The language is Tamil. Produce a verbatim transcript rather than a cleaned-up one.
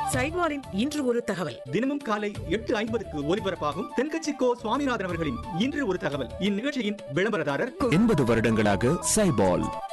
சைட்வாரின் இன்று ஒரு தகவல். தினமும் காலை எட்டு ஐம்பதுக்கு ஒலிபரப்பாகும் தென்கட்சி கோ சுவாமிநாதன் அவர்களின் இன்று ஒரு தகவல். இந்நிகழ்ச்சியின் விளம்பரதாரர் எண்பது வருடங்களாக சைபால்.